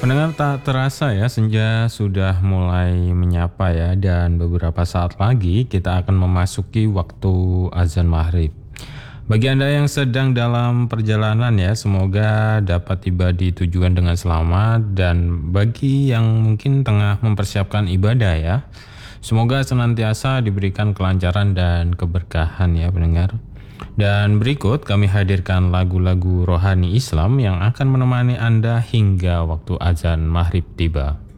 Pendengar tak terasa ya senja sudah mulai menyapa ya dan beberapa saat lagi kita akan memasuki waktu azan maghrib. Bagi Anda yang sedang dalam perjalanan ya semoga dapat tiba di tujuan dengan selamat dan bagi yang mungkin tengah mempersiapkan ibadah ya semoga senantiasa diberikan kelancaran dan keberkahan ya pendengar. Dan berikut kami hadirkan lagu-lagu rohani Islam yang akan menemani Anda hingga waktu azan maghrib tiba.